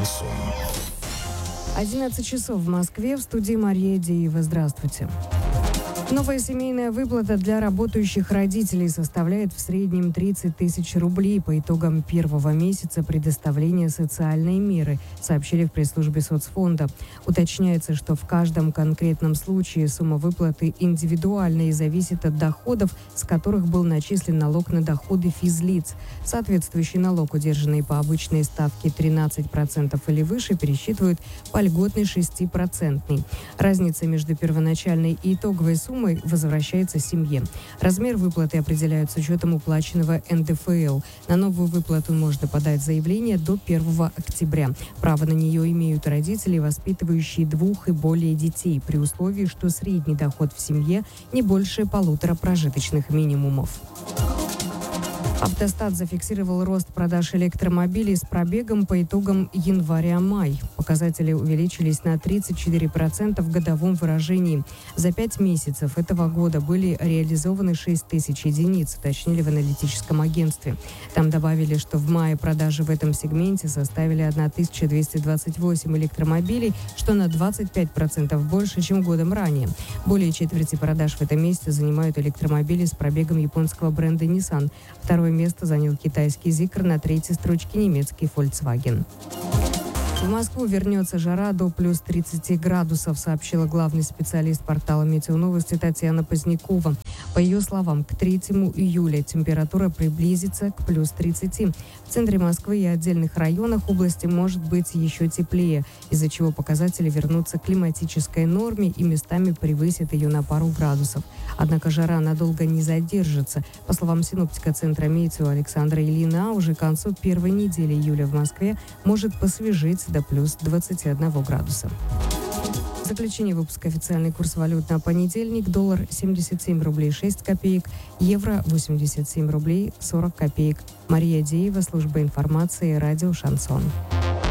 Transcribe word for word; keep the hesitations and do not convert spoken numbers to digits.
Шансон. одиннадцать часов в Москве. В студии Мария Деева. Здравствуйте. Новая семейная выплата для работающих родителей составляет в среднем тридцать тысяч рублей по итогам первого месяца предоставления социальной меры, сообщили в пресс-службе соцфонда. Уточняется, что в каждом конкретном случае сумма выплаты индивидуальна и зависит от доходов, с которых был начислен налог на доходы физлиц. Соответствующий налог, удержанный по обычной ставке тринадцать процентов или выше, пересчитывают по льготной шесть процентов. Разница между первоначальной и итоговой суммой возвращается семье. Размер выплаты определяют с учетом уплаченного эн дэ эф эл. На новую выплату можно подать заявление до первого октября. Право на нее имеют родители, воспитывающие двух и более детей, при условии, что средний доход в семье не больше полутора прожиточных минимумов. Автостат зафиксировал рост продаж электромобилей с пробегом по итогам января-май. Показатели увеличились на тридцать четыре процента в годовом выражении. За пять месяцев этого года были реализованы шесть тысяч единиц, уточнили в аналитическом агентстве. Там добавили, что в мае продажи в этом сегменте составили тысяча двести двадцать восемь электромобилей, что на двадцать пять процентов больше, чем годом ранее. Более четверти продаж в этом месяце занимают электромобили с пробегом японского бренда Nissan. Второе место занял китайский Zikr, на третьей строчке немецкий Volkswagen. В Москву вернется жара до плюс тридцати градусов, сообщила главный специалист портала «Метеоновости» Татьяна Позднякова. По ее словам, к третьему июля температура приблизится к плюс тридцати. В центре Москвы и отдельных районах области может быть еще теплее, из-за чего показатели вернутся к климатической норме и местами превысят ее на пару градусов. Однако жара надолго не задержится. По словам синоптика центра метео Александра Ильина, уже к концу первой недели июля в Москве может посвежить до плюс двадцати одного градуса. В заключение выпуска официальный курс валют на понедельник. Доллар семьдесят семь рублей шесть копеек, евро восемьдесят семь рублей сорок копеек. Мария Деева, служба информации, радио «Шансон».